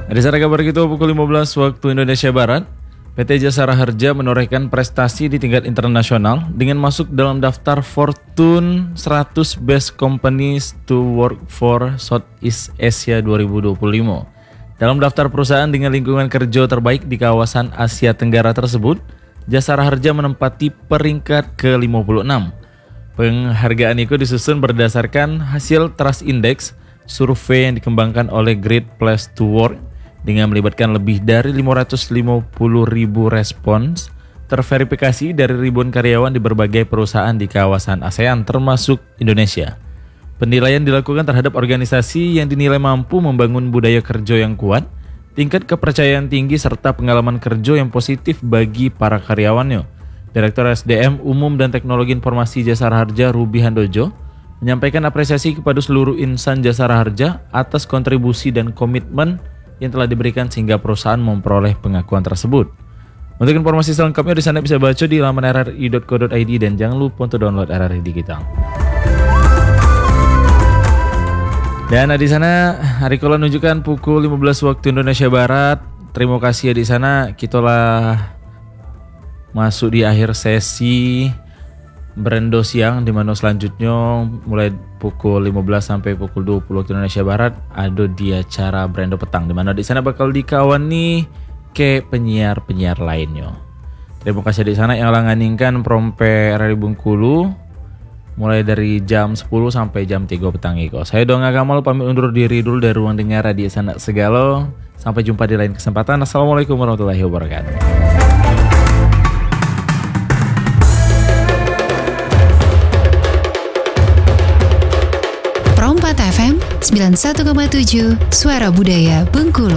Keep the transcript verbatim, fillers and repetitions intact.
Ada sana kabar kita pukul lima belas waktu Indonesia Barat. P T Jasara Harja menorehkan prestasi di tingkat internasional dengan masuk dalam daftar Fortune seratus Best Companies to Work for Southeast Asia dua ribu dua puluh lima. Dalam daftar perusahaan dengan lingkungan kerja terbaik di kawasan Asia Tenggara tersebut, Jasara Harja menempati peringkat ke lima puluh enam. Penghargaan itu disusun berdasarkan hasil Trust Index, survei yang dikembangkan oleh Great Place to Work dengan melibatkan lebih dari lima ratus lima puluh ribu respons terverifikasi dari ribuan karyawan di berbagai perusahaan di kawasan ASEAN termasuk Indonesia. Penilaian dilakukan terhadap organisasi yang dinilai mampu membangun budaya kerja yang kuat, tingkat kepercayaan tinggi serta pengalaman kerja yang positif bagi para karyawannya. Direktur S D M Umum dan Teknologi Informasi Jasara Harja Ruby Handojo menyampaikan apresiasi kepada seluruh insan Jasara Harja atas kontribusi dan komitmen yang telah diberikan sehingga perusahaan memperoleh pengakuan tersebut. Untuk informasi selengkapnya di sana bisa baca di laman r r i dot co dot i d dan jangan lupa untuk download R R I Digital. Dan di sana hari Kola menunjukkan pukul lima belas waktu Indonesia Barat. Terima kasih ya di sana. Kita lah masuk di akhir sesi Brando siang, di mana selanjutnya mulai pukul lima belas sampai pukul dua puluh waktu Indonesia Barat ada di acara Brando petang, di mana di sana bakal dikawani ke penyiar-penyiar lainnya. Terima kasih di sana yang langaningkan prompe R R I Bengkulu mulai dari jam sepuluh sampai jam tiga petang iko. Saya Donga Kamal pamit undur diri dulu dari ruang dengar Radio Sanak Segala. Sampai jumpa di lain kesempatan. Assalamualaikum warahmatullahi wabarakatuh. Perompat F M sembilan puluh satu koma tujuh Suara Budaya Bengkulu.